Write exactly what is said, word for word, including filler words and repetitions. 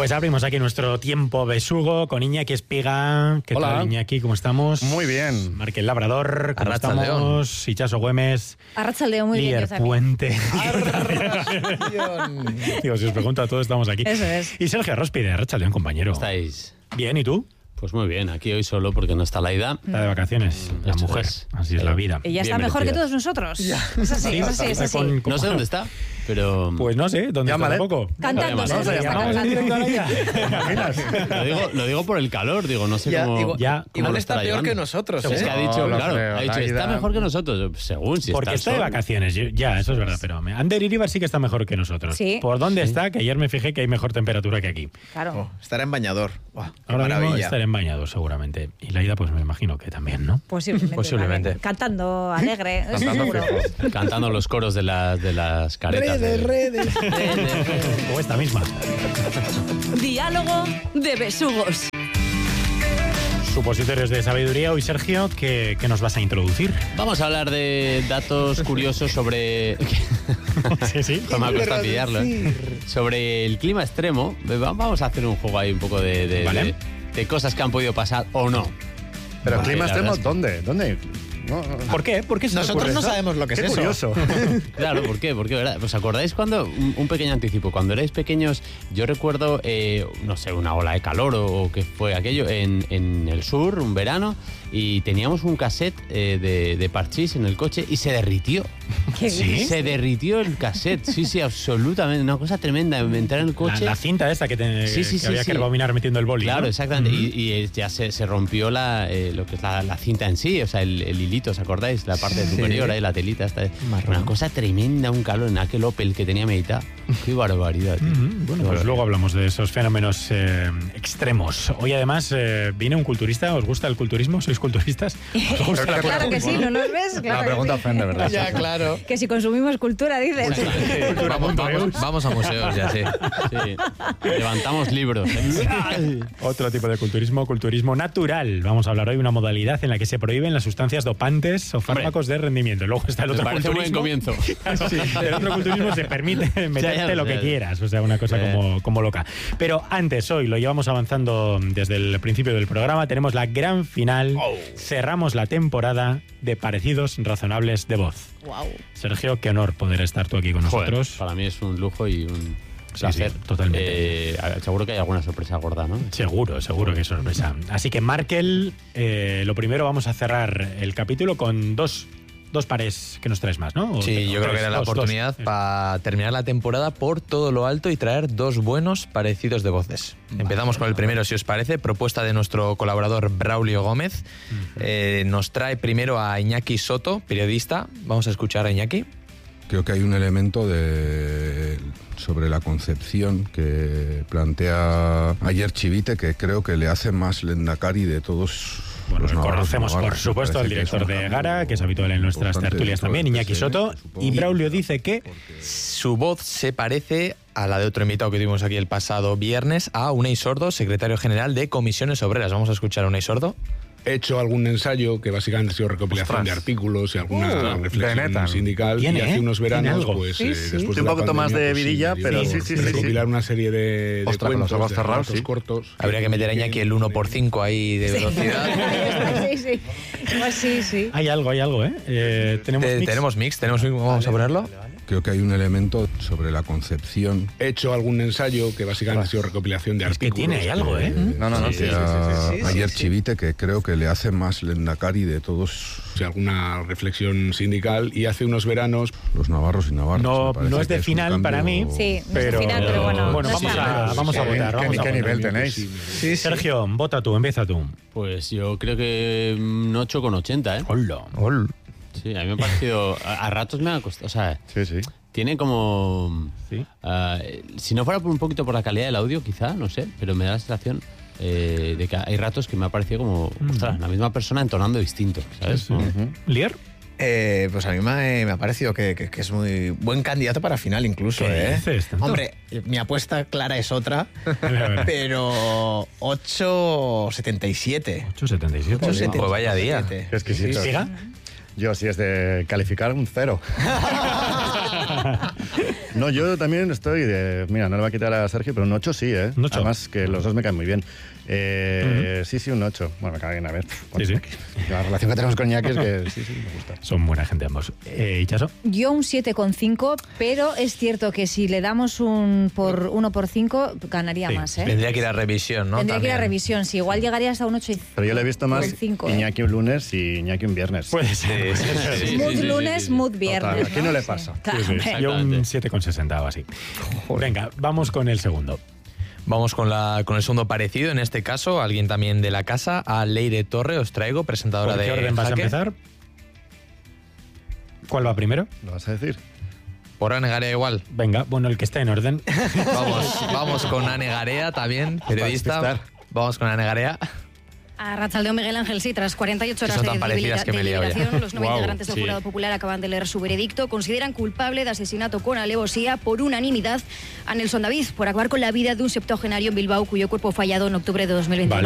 Pues abrimos aquí nuestro tiempo besugo con Iñaki Espiga. ¿Qué Hola. tal, Iñaki? ¿Cómo estamos? Muy bien. Marque el Labrador. ¿Cómo Arratsaldeon. estamos? Ichaso Güemes. Arratsaldeon, muy bien, yo Lier también. Puente. Arratsaldeon. Digo, si os pregunto a todos, estamos aquí. Eso es. Y Sergio Róspide, Arratsaldeon, compañero. ¿Cómo estáis? Bien, ¿y tú? Pues muy bien, aquí hoy solo porque no está Laida. Está de vacaciones, Mm, la eso mujer. es. Así es Eh, la vida. Ella está Bien mejor que merecidas. todos nosotros. Es así, es así, es así. Con- con- No sé dónde está, pero... Pues no sé, ¿dónde Llámale. está tampoco? Cantando, Vamos, Sergio, vamos a está Llamamos en directo cantando. a ella. ¿Te imaginas? lo, digo, lo digo por el calor, digo, no sé Ya, cómo... igual, ya, cómo igual lo está estará peor llevando. que nosotros, Es ¿eh? que ha dicho, No, lo claro, creo, ha dicho, Laida. está mejor que nosotros, según si Porque está está de el sol. vacaciones, yo- ya, eso es verdad, pero me- Ander Iribar sí que está mejor que nosotros. Sí. ¿Por dónde está? Que ayer me fijé que hay mejor temperatura que aquí. Claro. Oh, estará en bañador. Buah, qué Ahora mismo maravilla. estaré en bañador seguramente. Y Laida, pues me imagino que también, ¿no? Posiblemente. Posiblemente. también. Cantando alegre, Cantando seguro. fijo. Cantando los coros de las, de las caretas. de- redes. O esta misma. Diálogo de besugos. Supositorios de sabiduría. Hoy, Sergio, ¿qué, qué nos vas a introducir? Vamos a hablar de datos curiosos sobre... Sí, sí. No me cuesta pillarlo, ¿eh? Sobre el clima extremo. Vamos a hacer un juego ahí un poco de, de, Vale. de, de cosas que han podido pasar o no. Pero Vale, clima la extremo, verdad es que- ¿dónde? ¿Dónde? No, no. ¿Por qué? ¿Por qué se te Nosotros ocurre no eso? sabemos lo que es Qué eso. curioso. Claro, ¿por qué? Porque, ¿verdad? ¿Os acordáis cuando, un, un pequeño anticipo, cuando erais pequeños, yo recuerdo, eh, no sé, una ola de calor o, o qué fue aquello, en, en el sur, un verano, y teníamos un cassette eh, de, de parchís en el coche y se derritió. ¿Qué dices? Se derritió el cassette, sí, sí, absolutamente, una cosa tremenda, entrar en el La, coche... la cinta esta que, te- Sí, sí, que sí, había sí. que rebobinar metiendo el boli. Claro, ¿no? exactamente. Ujú. Y, y, eh, ya se, se rompió la, eh, lo que es la, la cinta en sí, o sea, el, el hilito, ¿os acordáis? La parte superior, ahí, la telita. Esta, una cosa tremenda, un calor en aquel Opel que tenía meditado. Qué barbaridad, tío. Ujú. Bueno, Qué pues barbaridad. luego hablamos de esos fenómenos eh, extremos. Hoy además eh, viene un culturista. ¿Os gusta el culturismo? ¿Sois culturistas? ¿Os gusta la Claro que sí, ¿no nos ves? Claro La que pregunta sí. ofende, ¿verdad? Ya, claro. Que si consumimos cultura, dices. Vamos, vamos, vamos a museos ya, sí. Sí. Levantamos libros. Otro tipo de culturismo, culturismo natural. Vamos a hablar hoy de una modalidad en la que se prohíben las sustancias dopantes o fármacos de rendimiento. Luego está el Me otro parece un buen culturismo. comienzo. Sí, el otro culturismo se permite meterte ya, lo que ya. quieras, o sea, una cosa Eh. como, como loca. Pero antes, hoy lo llevamos avanzando desde el principio del programa, tenemos la gran final, cerramos la temporada de Parecidos Razonables de Voz. Wow. Sergio, qué honor poder estar tú aquí con Joder, nosotros. para mí es un lujo y un Sí, placer. sí, totalmente. Eh, seguro que hay alguna sorpresa gorda, ¿no? Seguro, seguro que es sorpresa. Así que, Markel, eh, lo primero vamos a cerrar el capítulo con dos, dos pares que nos traes más, ¿no? O Sí, te- yo o creo que tres, era la dos, oportunidad dos. para terminar la temporada por todo lo alto y traer dos buenos parecidos de voces. Empezamos con el primero, si os parece, propuesta de nuestro colaborador Braulio Gómez. Eh, nos trae primero a Iñaki Soto, periodista. Vamos a escuchar a Iñaki. Creo que hay un elemento de sobre la concepción que plantea ayer Chivite que creo que le hace más Lendakari de todos. Bueno, los navarros y conocemos, por navarras. Me supuesto, al parece que es director un de cambio Gara, que es habitual en nuestras importante tertulias dentro también, del Iñaki P S N, Soto. supongo Y que- Braulio dice que Su voz se parece a la de otro invitado que tuvimos aquí el pasado viernes, a Unai Sordo, secretario general de Comisiones Obreras. Vamos a escuchar a Unai Sordo. He hecho algún ensayo que básicamente ha sido recopilación Ostras. de artículos y alguna Uh, reflexión Benetan. sindical. Tiene, y hace ¿eh? unos Tiene veranos, algo. pues Sí, eh, sí. después Sí, de un la poquito más pandemia, de pues, vidilla, sí, pero digo, sí, sí, sí, recopilar sí. una serie de, de Ostras, con los cuentos, ojos de cerrados, relatos sí. cortos. Habría que meter a Iñaki el uno por cinco ahí de velocidad. Sí, sí. Pues sí, sí. hay algo, hay algo, ¿eh? Eh, tenemos Te- mix. tenemos mix, tenemos mix, vamos a ponerlo. Creo que hay un elemento sobre la concepción He hecho algún ensayo que básicamente ha sido recopilación de Es que artículos. tiene, hay algo, ¿eh? No, no, no. que Sí, sí, plantea sí, sí, sí, ayer sí. Chivite que creo que le hace más Lendakari de todos O sea, alguna reflexión sindical. Y hace unos veranos los navarros y navarras. No- Me parece no es de que un final para cambio- mí. Sí, no es Pero, de final, pero bueno. bueno, no vamos está a, mal. vamos a ¿Qué- votar. qué- Vamos a qué votar. nivel tenéis? Sí, Sergio, vota tú, empieza tú. Pues yo creo que un ocho con ochenta, ¿eh? Hola. Ol. Sí, a mí me ha parecido... A, a ratos me ha costado... O sea, Sí, sí. tiene como... Sí. ah, si no fuera por un poquito por la calidad del audio, quizá, no sé, pero me da la sensación eh, de que hay ratos que me ha parecido como... Ostras, la misma persona entonando distinto, ¿sabes? Como- ¿Lier? Eh, pues a mí me, me ha parecido que, que- que es muy buen candidato para final incluso, ¿Qué ¿eh? dices? ¿Tanto? Hombre, mi apuesta clara es otra, A ver, a ver. pero ocho setenta y siete. ocho setenta y siete. ocho setenta y siete. Pues vaya día. Qué exquisito. ¿Siga? Yo, si es de calificar, un cero. No, yo también estoy de... Mira, no le va a quitar a Sergio, pero un ocho sí, ¿eh? Un ocho. Además que los dos me caen muy bien. Eh, uh-huh. Sí, sí, un ocho. Bueno, me caen bien, a ver. Sí, sí. La relación que tenemos con Iñaki es que sí, sí, me gusta. Son buena gente ambos. Eh, ¿Ichaso? Yo un siete coma cinco, pero es cierto que si le damos un por uno por cinco, ganaría Sí. más, ¿eh? Tendría que ir a revisión, ¿no? Tendría que ir a También. revisión. Si igual llegaría hasta un ocho y Pero yo le he visto más cinco, ¿eh? Iñaki un lunes y Iñaki un viernes. Puede ser. Sí, sí, sí, sí, Mood sí, sí, lunes, sí, sí. mood viernes. Total, ¿a quién no le pasa? Claro, Sí, sí. hombre. Yo un Exactamente. siete coma sesenta o así. Venga, vamos con el segundo. Vamos con, la, con el segundo parecido, en este caso, alguien también de la casa, a Leire Torre, os traigo, presentadora ¿Por qué de orden vas a Jaque. empezar? ¿Cuál va primero? ¿Lo vas a decir? Por Ane Garea igual. Venga, bueno, el que está en orden. Vamos, vamos con Ane Garea también, periodista. despistar. Vamos con Ane Garea. A Arratsaldeon, Miguel Ángel, sí, tras cuarenta y ocho Que horas son de, tan parecidas delibera- que me de he liado ya. deliberación, los nueve Guau, integrantes del sí. Jurado Popular acaban de leer su veredicto. Consideran culpable de asesinato con alevosía por unanimidad a Nelson David por acabar con la vida de un septuagenario en Bilbao cuyo cuerpo fue hallado en octubre de dos mil veintiuno.